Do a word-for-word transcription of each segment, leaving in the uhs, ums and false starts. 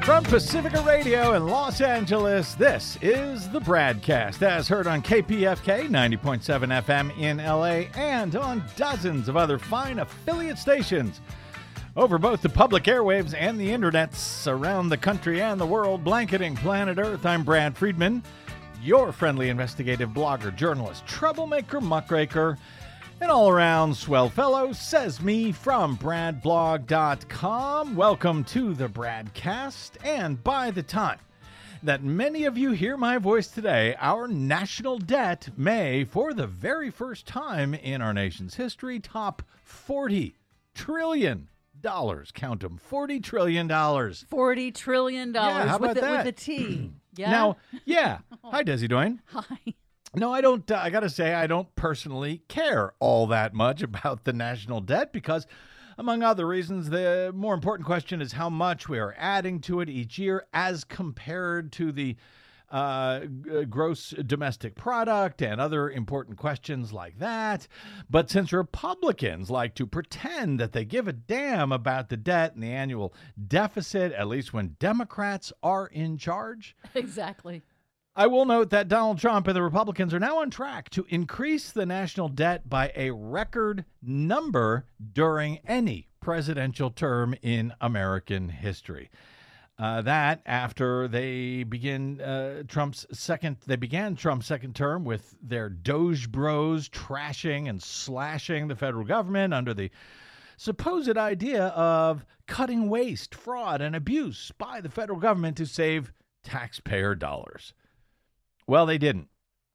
From Pacifica Radio in Los Angeles, this is the Bradcast, as heard on K P F K ninety point seven F M in L A and on dozens of other fine affiliate stations over both the public airwaves and the internets around the country and the world, blanketing planet Earth. I'm Brad Friedman, your friendly investigative blogger, journalist, troublemaker, muckraker, an all-around swell fellow, says me from brad blog dot com. Welcome to the Bradcast, and by the time that many of you hear my voice today, our national debt may, for the very first time in our nation's history, top forty trillion dollars. Count them, forty trillion dollars. forty trillion dollars Yeah, how with, about a, that? with a T. Yeah. Now, yeah. Hi, Desi Doyne. Hi. No, I don't. Uh, I got to say, I don't personally care all that much about the national debt because, among other reasons, the more important question is how much we are adding to it each year as compared to the uh, g- gross domestic product and other important questions like that. But since Republicans like to pretend that they give a damn about the debt and the annual deficit, at least when Democrats are in charge, Exactly. I will note that Donald Trump and the Republicans are now on track to increase the national debt by a record number during any presidential term in American history. Uh, that after they begin uh, Trump's second, they began Trump's second term with their Doge Bros trashing and slashing the federal government under the supposed idea of cutting waste, fraud, and abuse by the federal government to save taxpayer dollars. Well, they didn't.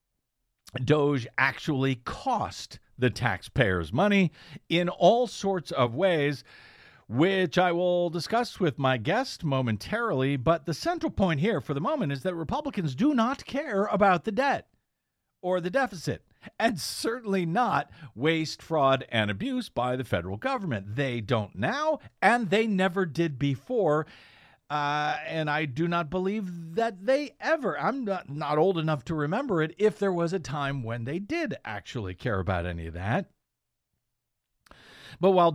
Doge actually cost the taxpayers money in all sorts of ways, which I will discuss with my guest momentarily. But the central point here for the moment is that Republicans do not care about the debt or the deficit, and certainly not waste, fraud, and abuse by the federal government. They don't now, and they never did before. Uh, and I do not believe that they ever, I'm not, not old enough to remember it, if there was a time when they did actually care about any of that. But while